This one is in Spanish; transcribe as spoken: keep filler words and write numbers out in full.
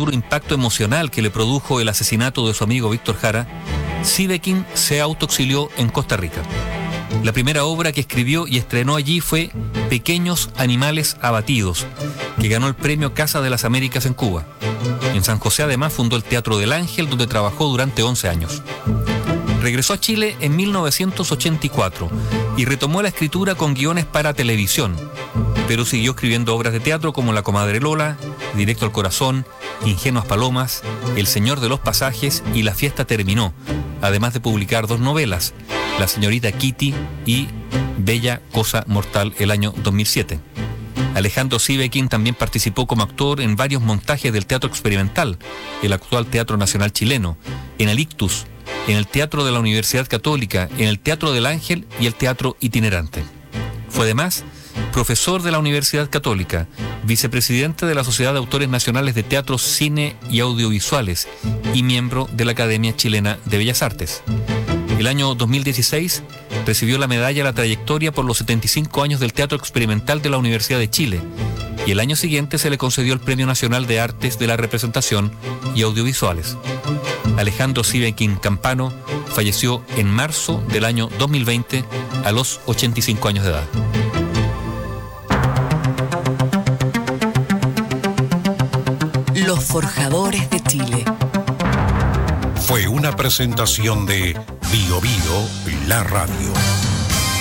duro impacto emocional que le produjo el asesinato de su amigo Víctor Jara, Sivekin se autoexilió en Costa Rica. La primera obra que escribió y estrenó allí fue Pequeños Animales Abatidos, que ganó el premio Casa de las Américas en Cuba. En San José además fundó el Teatro del Ángel, donde trabajó durante once años. Regresó a Chile en mil novecientos ochenta y cuatro y retomó la escritura con guiones para televisión, pero siguió escribiendo obras de teatro como La Comadre Lola, Directo al Corazón, Ingenuas Palomas, El Señor de los Pasajes y La Fiesta Terminó, además de publicar dos novelas, La Señorita Kitty y Bella Cosa Mortal, el año dos mil siete. Alejandro Sivekin también participó como actor en varios montajes del teatro experimental, el actual Teatro Nacional Chileno, en el Ictus, en el Teatro de la Universidad Católica, en el Teatro del Ángel y el Teatro Itinerante. Fue además profesor de la Universidad Católica, vicepresidente de la Sociedad de Autores Nacionales de Teatro, Cine y Audiovisuales y miembro de la Academia Chilena de Bellas Artes. El año dos mil dieciséis recibió la medalla a la trayectoria por los setenta y cinco años del Teatro Experimental de la Universidad de Chile, y el año siguiente se le concedió el Premio Nacional de Artes de la Representación y Audiovisuales. Alejandro Sivekin Campano falleció en marzo del año dos mil veinte a los ochenta y cinco años de edad. Los Forjadores de Chile. Fue una presentación de Bio Bio, la radio.